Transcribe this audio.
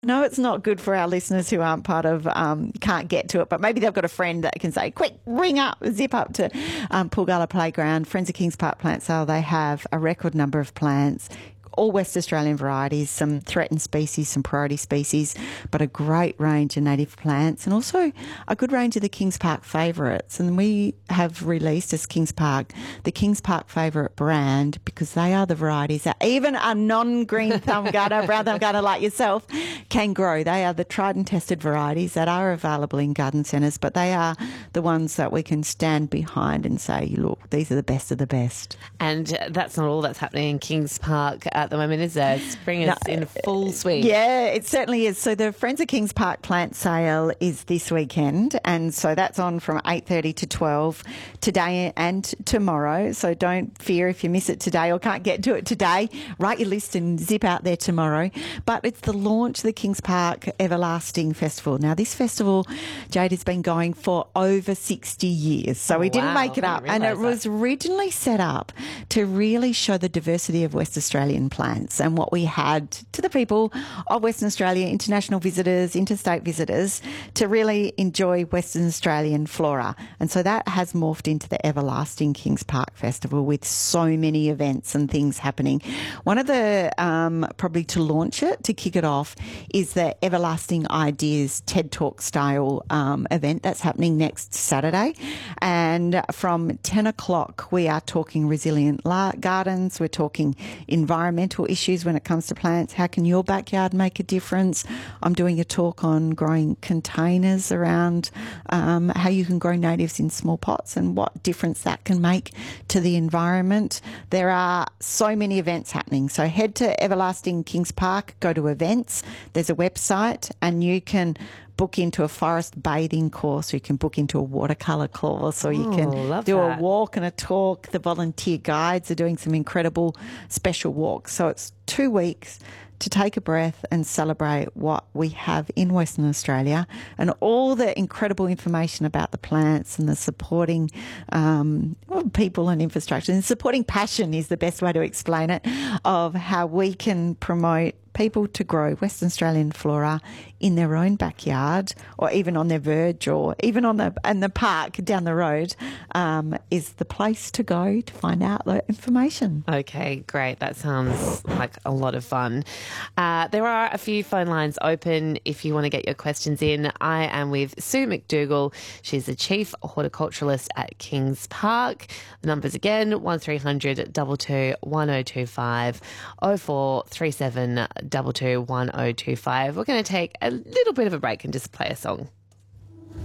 No, it's not good for our listeners who aren't part of, can't get to it, but maybe they've got a friend that can say, quick, zip up to Pulgala Playground, Friends of Kings Park Plant Sale. They have a record number of plants, all West Australian varieties, some threatened species, some priority species, but a great range of native plants and also a good range of the Kings Park favourites. And we have released as Kings Park the Kings Park favourite brand because they are the varieties that even a non-green thumb gardener, brown thumb gardener like yourself can grow. They are the tried and tested varieties that are available in garden centres, but they are the ones that we can stand behind and say, look, these are the best of the best. And that's not all that's happening in Kings Park at the moment, is there? Spring is in full swing. Yeah, it certainly is. So the Friends of Kings Park plant sale is this weekend, and so that's on from 8:30 to 12 today and tomorrow. So don't fear if you miss it today or can't get to it today. Write your list and zip out there tomorrow. But it's the launch of the Kings Park Everlasting Festival. Now, this festival, Jade, has been going for over 60 years. So we didn't make it up. And it was originally set up to really show the diversity of West Australian plants and what we had to the people of Western Australia, international visitors, interstate visitors, to really enjoy Western Australian flora. And so that has morphed into the Everlasting Kings Park Festival with so many events and things happening. One of the, probably to launch it, to kick it off, is the Everlasting Ideas TED Talk style event that's happening next Saturday. And from 10 o'clock, we are talking resilient gardens. We're talking environmental issues when it comes to plants. How can your backyard make a difference? I'm doing a talk on growing containers around how you can grow natives in small pots and what difference that can make to the environment. There are so many events happening. So head to Everlasting Kings Park, go to events. There's a website and you can book into a forest bathing course, or you can book into a watercolour course, or you can do a walk and a talk. The volunteer guides are doing some incredible special walks. So it's 2 weeks to take a breath and celebrate what we have in Western Australia and all the incredible information about the plants and the supporting people and infrastructure. And supporting passion is the best way to explain it, of how we can promote people to grow Western Australian flora in their own backyard, or even on their verge, or even on the park down the road, is the place to go to find out the information. Okay, great. That sounds like a lot of fun. There are a few phone lines open if you want to get your questions in. I am with Sue McDougall. She's the Chief Horticulturalist at Kings Park. The numbers again, 1300 22 1025, 0437 22 1025. We're going to take a little bit of a break and just play a song.